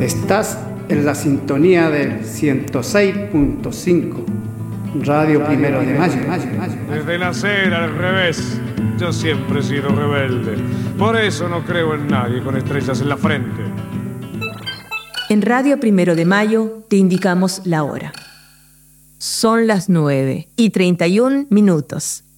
Estás en la sintonía del 106.5, Radio Primero de Mayo. Desde nacer al revés, yo siempre he sido rebelde. Por eso no creo en nadie con estrellas en la frente. En Radio Primero de Mayo te indicamos la hora. Son las 9:31.